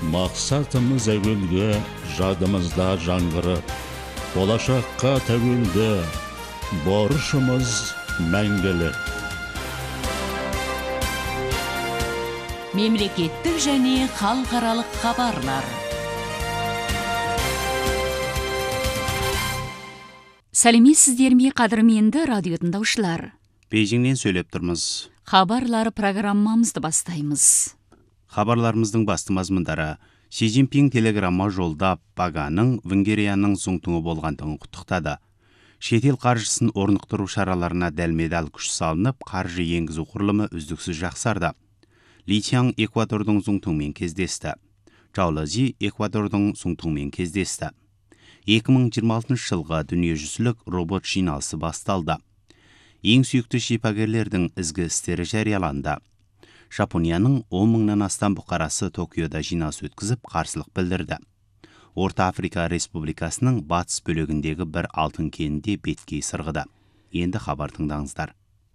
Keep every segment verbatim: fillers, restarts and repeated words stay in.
Мақсатымыз әуелгі, жадымызда жаңғырып, болашаққа тәуелді, борышымыз мәңгілік. Мемлекеттік және халықаралық хабарлар. Сәлеметсіздер ме, қадірменді радио тыңдаушылар. Бейжіңнен сөйлеп тұрмыз. Хабарлар программамызды бастаймыз. Хабарларымыздың басты мазмұндары: Си Цзиньпин телеграмма жолдап, Баганың Венгрияның зұңтыңы болғандығын құттықтады. Шетел қаржысын орнықтыру шараларына дәлме-дәл күш салынып, қаржы енгізу құрылымы үздіксіз жақсарды. Ли Чан Эквадордың зұңтыңмен кездесті. Чаулази Эквадордың зұңтыңмен кездесті. екі мың жиырма алтыншы жылғы дүниежүзілік робот жиналысы басталды. Ең сүйікті шипагерлердің ізгі істері жарияланды. Жапонияның он мыңнан астам бұқарасы Токиода жиналыс өткізіп, қарсылық білдірді. Орта Африка Республикасының батыс бөлігіндегі бір алтын кенінде беткей сырғыды. Енді хабар тыңдаңыздар.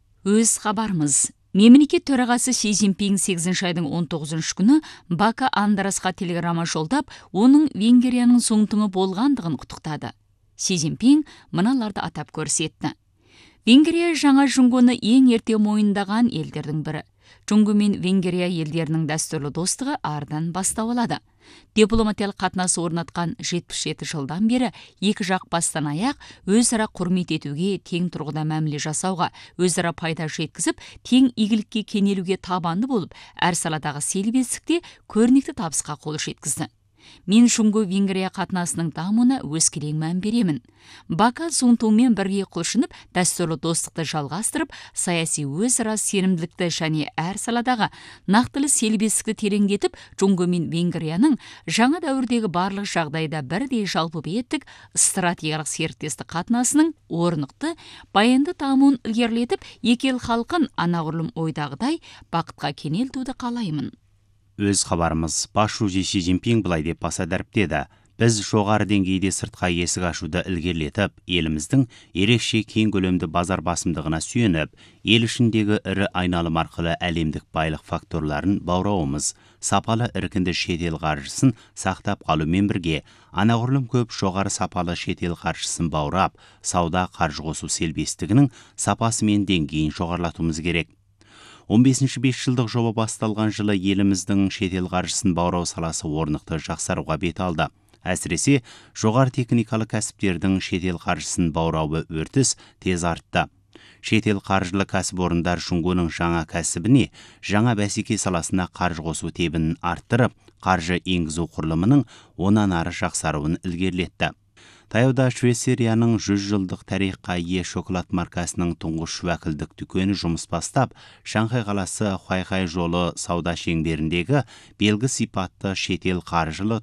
Өз хабарымыз. Мемлекет төрағасы Си Цзиньпин сегізінші айдың он тоғызыншы күні Бака Андрасқа телеграмма жолдап, оның Венгрияның зұңтыңы болғандығын құттықтады. Си Цзиньпин мыналарды атап көрсетті. Венгрия жаңа жұңгоны ең ерте мойындаған елдердің бірі. Жұңго мен Венгрия елдерінің дәстүрлі достығы ардан бастау алады. Дипломатиялық қатынас орнатқан жетпіс жеті жылдан бері екі жақ бастан аяқ өзара құрмет етуге, тең тұрғыда мәміле жасауға, өзара пайда жеткізіп, тең игілікке кенелуге табанды болып, әр саладағы селбестікте көрнекті табысқа қол жеткізді. Мен Жұңго Венгрия қатынасының дамуына өскелең мән беремін. Бака зұңтыңмен бірге құлшынып, дәстүрлі достықты жалғастырып, саяси өзара сенімділікті және әр саладағы нақтылы селбестікті тереңдетіп, Жұңго мен Венгрияның жаңа дәуірдегі барлық жағдайда бірдей жалпы беттік стратегиялық серіктестік қатынасының орнықты, баянды дамуын ілгерілетіп, екі ел халқын анағұрлым ойдағыдай бақытқа кенелтуді қалаймын. Өз хабарымыз. Басшысы Си Цзиньпин былай деп баса дәріптеді: Біз жоғары деңгейде сыртқа есік ашуды ілгерілетіп, еліміздің ерекше кең көлемді базар басымдығына сүйеніп, ел ішіндегі ірі айналым арқылы әлемдік байлық факторларын баурауымыз, сапалы іркінді шетел қаржысын сақтап қалумен бірге, анағұрлым көп жоғары сапалы шетел қаржысын баурап, сауда қаржы қосу селбестігінің сапасы мен деңгейін жоғарлатуымыз керек. он бесінші бес жылдық жоба басталған жылы еліміздің шетел қаржысын баурау саласы орнықты жақсаруға бет алды. Әсіресе жоғары техникалы кәсіптердің шетел қаржысын баурауы өртіс тез артты. Шетел қаржылы кәсіпорындар Жұңгоның жаңа кәсібіне, жаңа бәсеке саласына қаржы қосу тебінін арттырып, қаржы енгізу құрылымының онан ары жақсаруын ілгерілетті. Таяуда Швейцарияның жүз жылдық тарихқа ие шоколад маркасының тұңғыш уәкілдік дүкені жұмыс бастап, Шанхай қаласы Хуайхай жолы сауда шеңберіндегі белгі сипатты шетел қаржылы